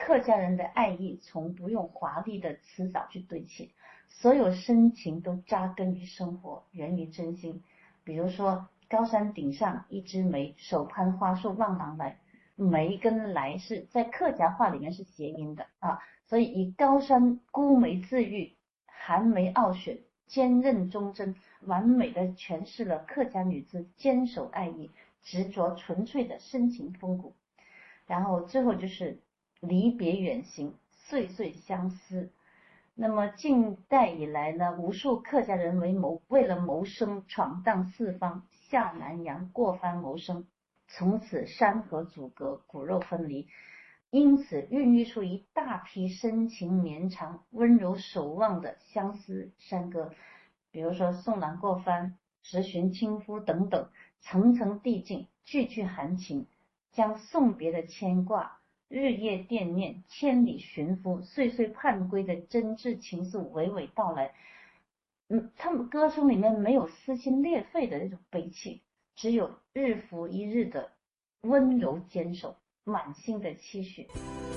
客家人的爱意从不用华丽的辞藻去堆砌，所有深情都扎根于生活，源于真心。比如说高山顶上一枝梅，手攀花树望郎来，梅跟来是在客家话里面是谐音的啊，所以以高山孤梅自喻，寒梅傲雪，坚韧忠贞，完美的诠释了客家女子坚守爱意、执着纯粹的深情风骨。然后最后就是离别远行，岁岁相思。那么近代以来呢，无数客家人为了谋生闯荡四方，下南洋过番谋生，从此山河阻隔，骨肉分离，因此孕育出一大批深情绵长、温柔守望的相思山歌，比如说送郎过番、直寻亲夫等等，层层递进，句句含情，将送别的牵挂、日夜惦念、千里寻夫、岁岁盼归的真挚情愫娓娓道来。他们歌声里面没有撕心裂肺的那种悲戚，只有日复一日的温柔坚守，满心的期许。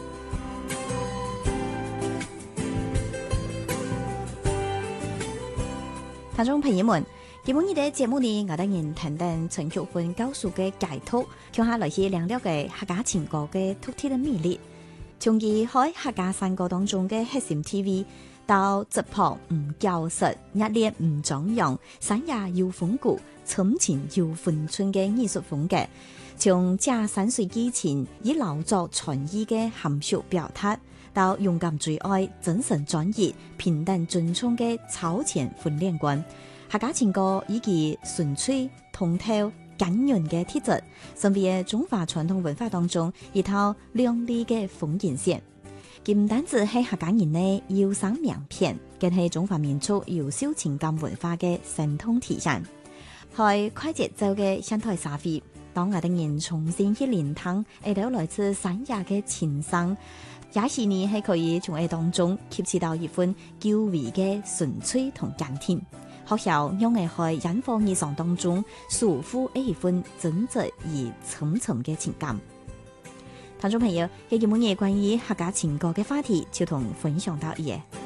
聽眾朋友們，今日嘅節目呢，我哋人談談陳玉芬教授嘅解讀，聽下來自兩條嘅客家情歌嘅獨特嘅魅力。從而喺客家山歌當中嘅核心 TV 到直旁唔教實，壓力唔張揚，山野有風骨，深情有分寸嘅藝術風格，從假山水基情以老作傳意嘅含蓄表達，到勇敢追愛、真誠專業、平等尊重嘅超前訓練觀，客家情歌以其純粹、通透、感人嘅特質，成為中華傳統文化當中一套亮麗嘅風景線。佢唔單止係客家人嘅憂傷名片，更係中華民族優秀情感文化嘅生動體現。喺快節奏嘅鄉土社會，當我哋人重新去聆聽一道來自山野嘅情傷，也是你係可以從愛當中吸取到一份久違嘅純粹同甘甜，學校讓我喺引火日常當中抒發一份真摯而深沉嘅情感。聽眾朋友，今日關於客家情歌嘅話題就同分享到呢。